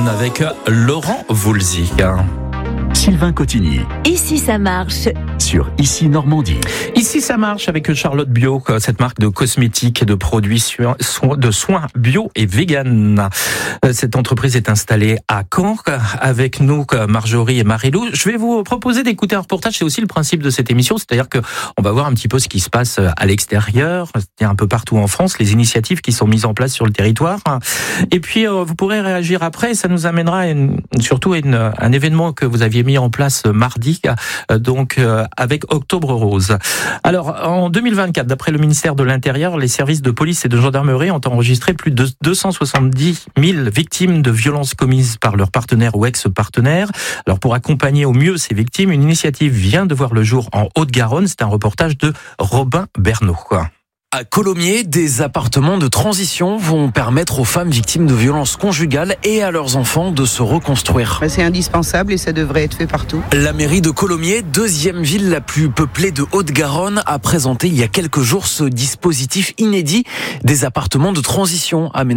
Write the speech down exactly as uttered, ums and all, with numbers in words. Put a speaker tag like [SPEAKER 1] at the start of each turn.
[SPEAKER 1] Garonne avec Laurent Voulzy.
[SPEAKER 2] Sylvain Cotigny.
[SPEAKER 3] Ici ça marche.
[SPEAKER 2] Sur Ici Normandie.
[SPEAKER 1] Ici ça marche avec Charlotte Bio, cette marque de cosmétiques et de produits de soins bio et vegan. Cette entreprise est installée à Caen. Avec nous, Marjorie et Marilou. Je vais vous proposer d'écouter un reportage. C'est aussi le principe de cette émission, c'est-à-dire que on va voir un petit peu ce qui se passe à l'extérieur, c'est-à-dire un peu partout en France, les initiatives qui sont mises en place sur le territoire. Et puis vous pourrez réagir après. Ça nous amènera à une, surtout à une, un événement que vous aviez mis en place mardi, donc avec Octobre Rose. Alors, en deux mille vingt-quatre, d'après le ministère de l'Intérieur, les services de police et de gendarmerie ont enregistré plus de deux cent soixante-dix mille victimes de violences commises par leurs partenaires ou ex-partenaires. Alors, pour accompagner au mieux ces victimes, une initiative vient de voir le jour en Haute-Garonne. C'est un reportage de Robin Bernot.
[SPEAKER 4] À Colomiers, des appartements de transition vont permettre aux femmes victimes de violences conjugales et à leurs enfants de se reconstruire.
[SPEAKER 5] C'est indispensable et ça devrait être fait partout.
[SPEAKER 4] La mairie de Colomiers, deuxième ville la plus peuplée de Haute-Garonne, a présenté il y a quelques jours ce dispositif inédit des appartements de transition aménagés